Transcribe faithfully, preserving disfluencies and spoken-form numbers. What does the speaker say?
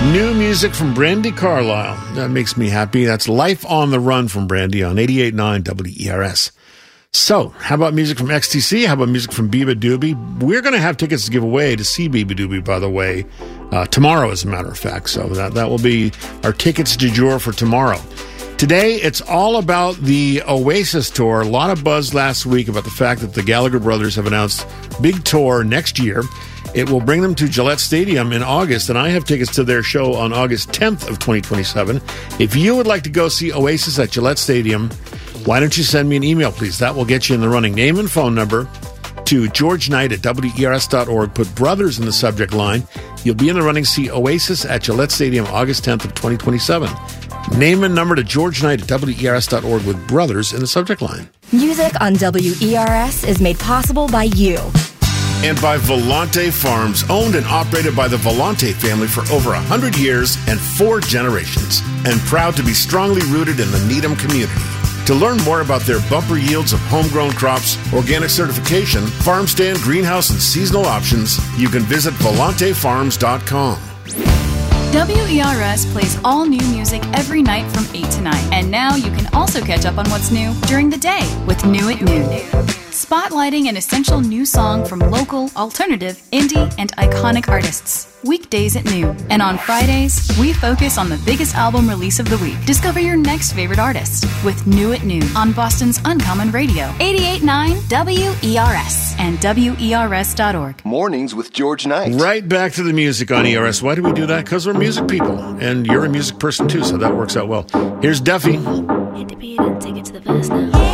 New music from Brandi Carlile. That makes me happy. That's Life on the Run from Brandi on eighty-eight point nine W E R S. So, how about music from X T C? How about music from Biba Doobie? We're going to have tickets to give away to see Biba Doobie, by the way, uh, tomorrow, as a matter of fact. So that, that will be our tickets du jour for tomorrow. Today, it's all about the Oasis tour. A lot of buzz last week about the fact that the Gallagher brothers have announced big tour next year. It will bring them to Gillette Stadium in August, and I have tickets to their show on August tenth of twenty twenty-seven. If you would like to go see Oasis at Gillette Stadium, why don't you send me an email, please? That will get you in the running. Name and phone number to george knight at W E R S dot org. Put Brothers in the subject line. You'll be in the running. See Oasis at Gillette Stadium August tenth of twenty twenty-seven. Name and number to George Knight at W E R S dot org with Brothers in the subject line. Music on W E R S is made possible by you. And by Volante Farms, owned and operated by the Volante family for over one hundred years and four generations, and proud to be strongly rooted in the Needham community. To learn more about their bumper yields of homegrown crops, organic certification, farm stand, greenhouse, and seasonal options, you can visit volante farms dot com. W E R S plays all new music every night from eight to nine. And now you can also catch up on what's new during the day with New at Noon. Spotlighting an essential new song from local, alternative, indie, and iconic artists. Weekdays at noon. And on Fridays, we focus on the biggest album release of the week. Discover your next favorite artist with New at Noon on Boston's Uncommon Radio. eighty-eight point nine W E R S and W E R S dot org. Mornings with George Knight. Right back to the music on E R S. Why do we do that? Because we're music people. And you're a music person too, so that works out well. Here's Duffy. Hit the beat and take it to the verse now.